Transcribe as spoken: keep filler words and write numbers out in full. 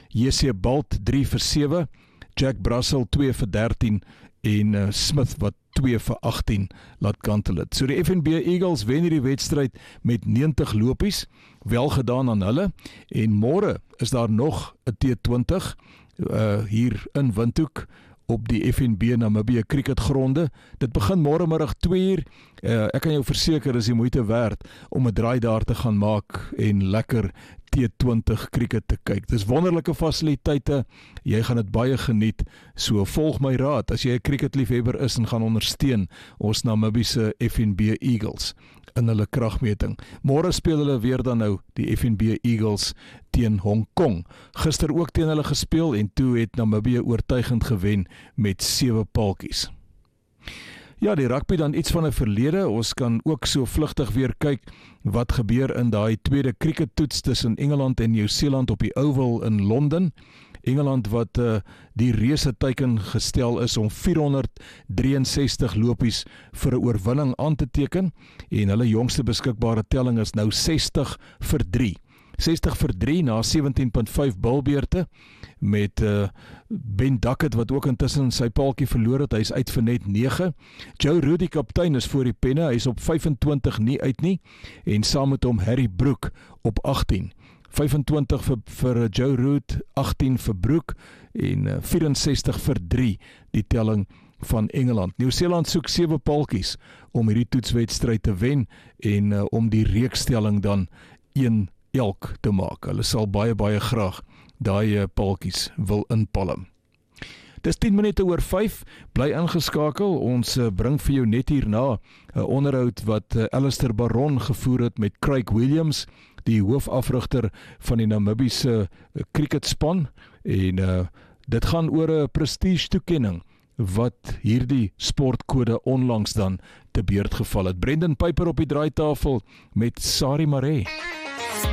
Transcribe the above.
J C Balt drie vir sewe, Jack Brussel twee vir dertien en uh, Smith wat twee vir agtien laat kantel het. So die F N B Eagles wen hierdie wedstryd met negentig lopies, wel gedaan aan hulle, en môre is daar nog 'n T twintig uh, hier in Windhoek op die F N B Namibië cricketgronde. Dit begin môre middag twee uur. Uh, ek kan jou verseker, is die moeite werd om 'n draai daar te gaan maak en lekker T twintig cricket te kyk. Dis wonderlike fasiliteite, jy gaan dit baie geniet, so volg my raad as jy 'n cricketliefhebber is en gaan ondersteun ons Namibiese F N B Eagles in hulle kragmeting. Môre speel hulle weer dan nou die F N B Eagles teen Hong Kong. Gister ook teen hulle gespeel en toe het Namibië oortuigend gewen met sewe paaltjies. Ja, die rugby dan iets van 'n verlede. Ons kan ook so vlugtig weer kyk wat gebeur in daai tweede crickettoets tussen Engeland en Nieu-Seeland op die Oval in Londen. Engeland wat uh, die reuse teiken gestel is om vierhonderddrieënsestig lopies vir 'n oorwinning aan te teken, en hulle jongste beskikbare telling is nou sestig vir drie. sestig vir drie na sewentien punt vyf bilbeurte met uh, Ben Duckett wat ook intussen sy paaltjie verloor het, hy is uit vir net nege. Joe Root, die kaptein, is voor die penne, hy is op vyfentwintig nie uit nie, en saam met hom Harry Brook op agtien. vyfentwintig vir, vir Joe Root, agtien vir Brook en uh, vierensestig vir drie die telling van Engeland. Nieu-Seeland soek sewe paaltjies om hierdie toetswedstryd te wen en uh, om die reekstelling dan een elk te maak. Hulle sal baie baie graag daai paaltjies wil inpalm. Dis tien minute oor vyf, bly ingeskakel, ons uh, bring vir jou net hierna 'n onderhoud wat uh, Alistair Baron gevoer het met Craig Williams, die hoofafrigter van die Namibiese uh, cricketspan, en uh, dit gaan oor 'n prestige toekenning wat hierdie sportkode onlangs dan te beurt geval het. Brendan Piper op die draaitafel met Sari Maree.